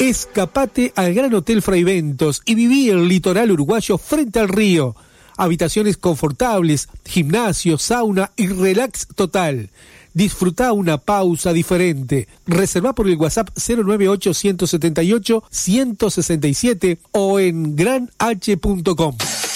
Escapate al Gran Hotel Fraiventos y viví el litoral uruguayo frente al río. Habitaciones confortables, gimnasio, sauna y relax total. Disfrutá una pausa diferente. Reservá por el WhatsApp 098-178-167 o en granh.com.